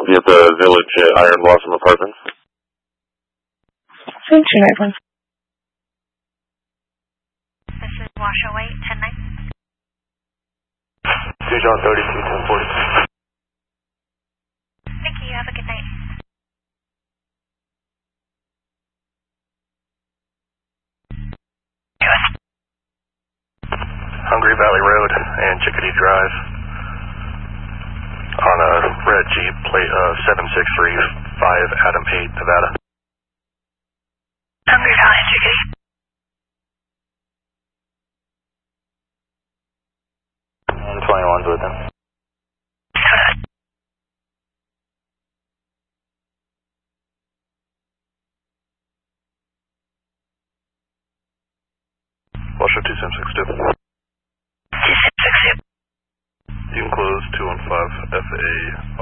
Be at the Village Iron Blossom Apartments. Thank you, 911. This is Washoe White, 10-9. 2 John 32, 1040. Thank you, have a good night. Hungry Valley Road and Chickadee Drive. On a red Jeep, plate 7635 Adam 8, Nevada. Hungry Valley, Chickadee. 21's with him. Washoe 2762. 2762. You can close 215 FA